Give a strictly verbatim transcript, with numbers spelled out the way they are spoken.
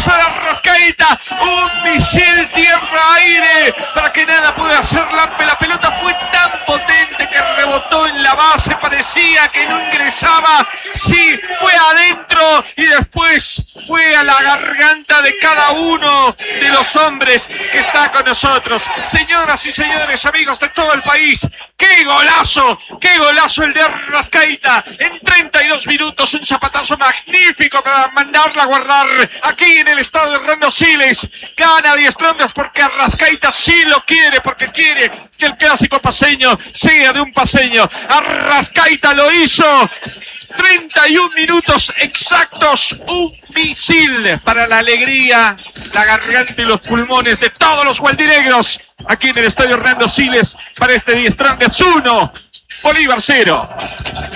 golazo de Arrascaeta, un misil tierra-aire para que nada pueda hacer Lampe. La pelota fue tan potente que rebotó en la base, parecía que no ingresaba, sí, fue adentro y después fue a la garganta de cada uno de los hombres que está con nosotros. Señoras y señores, amigos de todo el país, ¡qué golazo! ¡Qué golazo el de Arrascaeta! En treinta y dos minutos, un zapatazo magnífico para mandarla a guardar aquí en el estadio Hernando Siles. Gana Die Strongest porque Arrascaeta sí lo quiere, porque quiere que el clásico paceño sea de un paceño. Arrascaeta lo hizo. treinta y un minutos exactos, un misil para la alegría, la garganta y los pulmones de todos los gualdinegros aquí en el estadio Hernando Siles para este Die Strongest uno, Bolívar cero.